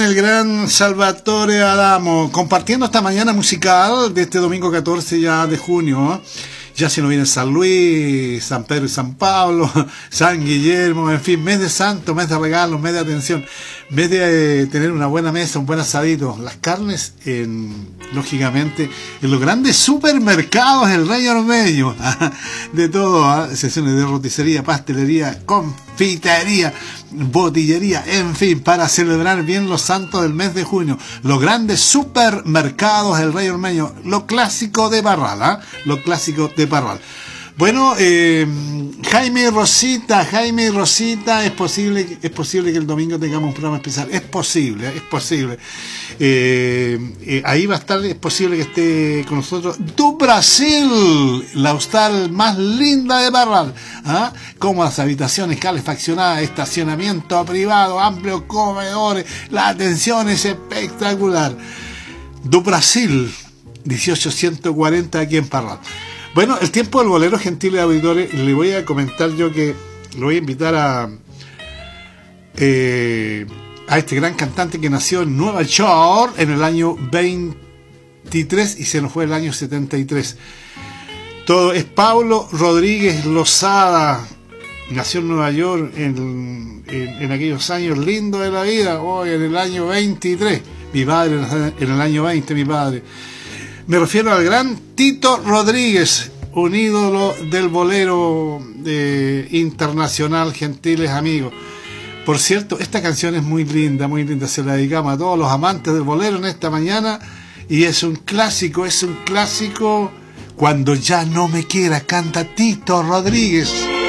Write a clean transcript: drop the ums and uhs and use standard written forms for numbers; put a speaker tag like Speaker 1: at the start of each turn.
Speaker 1: el gran Salvatore Adamo, compartiendo esta mañana musical de este domingo 14 ya de junio. Ya se nos viene San Luis, San Pedro y San Pablo, San Guillermo, en fin, mes de santo, mes de regalos, mes de atención, mes de tener una buena mesa, un buen asadito. Las carnes, lógicamente, en los grandes supermercados del Rey Ormeño, de todo, sesiones de roticería, pastelería, confitería, botillería, en fin, para celebrar bien los santos del mes de junio. Los grandes supermercados del Rey Ormeño, lo clásico de Parral, lo clásico de Parral. Bueno, Jaime y Rosita, es posible que el domingo tengamos un programa especial, es posible. Ahí va a estar, es posible que esté con nosotros do Brasil, la hostal más linda de Parral, cómodas habitaciones calefaccionadas, estacionamiento privado, amplios comedores, la atención es espectacular. Do Brasil, 18140 aquí en Parral. Bueno, el tiempo del bolero, gentiles auditores, le voy a comentar yo que lo voy a invitar a este gran cantante que nació en Nueva York en el año 23 y se nos fue el año 73. Todo es Paulo Rodríguez Lozada. Nació en Nueva York en aquellos años lindos de la vida, hoy en el año 23. Mi padre en el año 20, mi padre. Me refiero al gran Tito Rodríguez, un ídolo del bolero internacional, gentiles amigos. Por cierto, esta canción es muy linda, se la dedicamos a todos los amantes del bolero en esta mañana, y es un clásico, Cuando ya no me quiera, canta Tito Rodríguez.